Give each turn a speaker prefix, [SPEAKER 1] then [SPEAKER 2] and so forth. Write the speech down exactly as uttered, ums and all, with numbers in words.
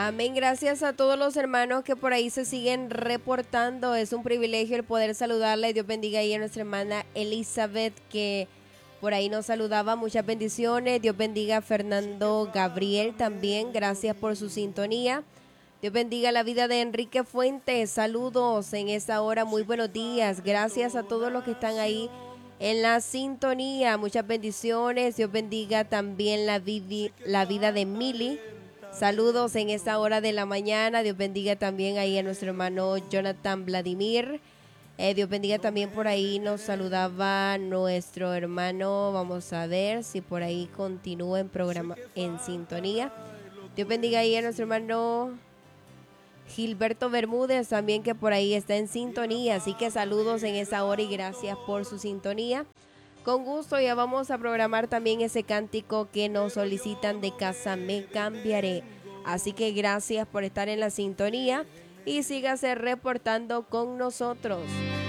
[SPEAKER 1] Amén, gracias a todos los hermanos que por ahí se siguen reportando. Es un privilegio el poder saludarle. Dios bendiga ahí a nuestra hermana Elizabeth que por ahí nos saludaba. Muchas bendiciones. Dios bendiga a Fernando Gabriel también. Gracias por su sintonía. Dios bendiga la vida de Enrique Fuentes. Saludos en esta hora. Muy buenos días. Gracias a todos los que están ahí en la sintonía. Muchas bendiciones. Dios bendiga también la, vid la vida de Mili. Saludos en esta hora de la mañana. Dios bendiga también ahí a nuestro hermano Jonathan Vladimir. Eh, Dios bendiga también por ahí. Nos saludaba nuestro hermano. Vamos a ver si por ahí continúa en programa en sintonía. Dios bendiga ahí a nuestro hermano Gilberto Bermúdez también, que por ahí está en sintonía. Así que saludos en esta hora y gracias por su sintonía. Con gusto ya vamos a programar también ese cántico que nos solicitan de Casa Me Cambiaré. Así que gracias por estar en la sintonía y sígase reportando con nosotros.